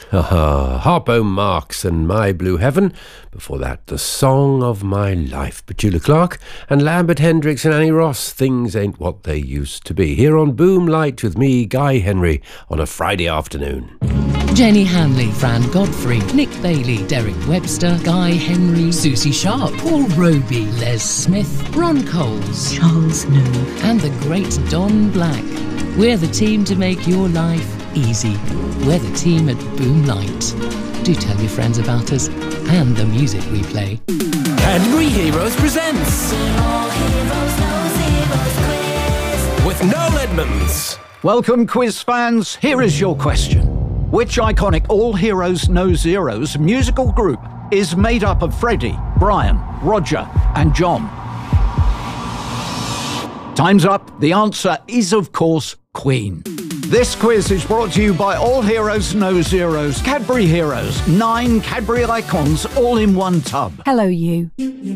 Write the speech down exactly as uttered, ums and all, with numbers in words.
Uh, Harpo Marx and My Blue Heaven. Before that, The Song of My Life, Petula Clark and Lambert Hendricks and Annie Ross, Things Ain't What They Used to Be. Here on Boom Light with me, Guy Henry, on a Friday afternoon. Jenny Hanley, Fran Godfrey, Nick Bailey, Derek Webster, Guy Henry, Susie Sharp, Paul Roby, Les Smith, Ron Coles, Charles Nove, and the great Don Black. We're the team to make your life easy. We're the team at Boom Light. Do tell your friends about us and the music we play. Cadbury Heroes presents with Noel Edmonds. Welcome, quiz fans. Here is your question. Which iconic All Heroes No Zeros musical group is made up of Freddie, Brian, Roger and John? Time's up. The answer is, of course, Queen. This quiz is brought to you by All Heroes No Zeros, Cadbury Heroes, nine Cadbury icons all in one tub. Hello, you.